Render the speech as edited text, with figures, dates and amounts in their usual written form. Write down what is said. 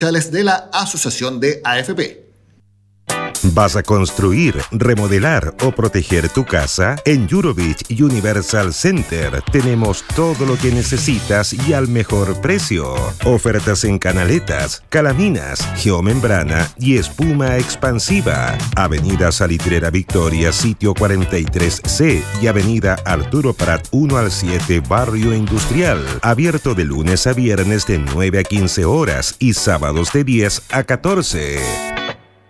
de la Asociación de AFP. ¿Vas a construir, remodelar o proteger tu casa? En Eurobeach Universal Center tenemos todo lo que necesitas y al mejor precio. Ofertas en canaletas, calaminas, geomembrana y espuma expansiva. Avenida Salitrera Victoria, sitio 43C y Avenida Arturo Prat 1 al 7, Barrio Industrial. Abierto de lunes a viernes de 9 a 15 horas y sábados de 10 a 14.